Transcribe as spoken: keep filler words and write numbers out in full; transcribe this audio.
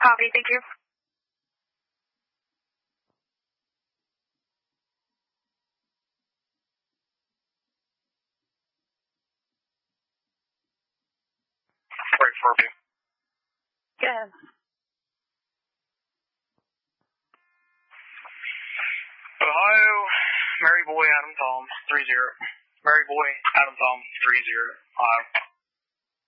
Copy, thank you. Break four B. Good. Ohio, Mary Boy, Adam Tom, three zero. Mary Boy, Adam Tom, three zero. Ohio.